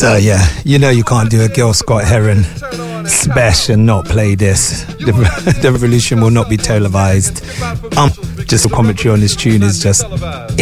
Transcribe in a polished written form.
So yeah, you know you can't do a Gil Scott Heron smash and not play this. The revolution will not be televised. Just a commentary on this tune is just